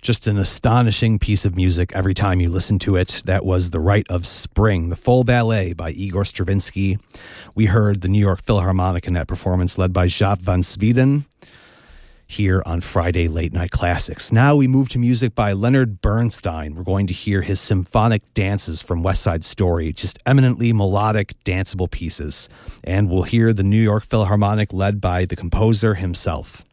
Just an astonishing piece of music every time you listen to it. That was The Rite of Spring, the full ballet by Igor Stravinsky. We heard the New York Philharmonic in that performance, led by Jaap van Sweden, here on Friday Late Night Classics. Now we move to music by Leonard Bernstein. We're going to hear his symphonic dances from West Side Story, just eminently melodic, danceable pieces. And we'll hear the New York Philharmonic led by the composer himself.